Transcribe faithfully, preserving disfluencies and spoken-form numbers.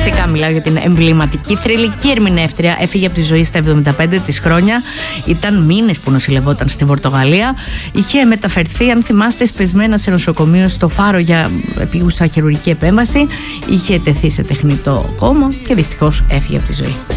Φυσικά μιλάω για την εμβληματική θρυλική ερμηνεύτρια. Έφυγε από τη ζωή στα εβδομήντα πέντε της χρόνια. Ήταν μήνες που νοσηλευόταν στην Πορτογαλία. Είχε μεταφερθεί, αν θυμάστε, σπεσμένα σε νοσοκομείο στο Φάρο για επίγουσα χειρουργική επέμβαση. Είχε τεθεί σε τεχνητό κόμμα και δυστυχώς έφυγε από τη ζωή.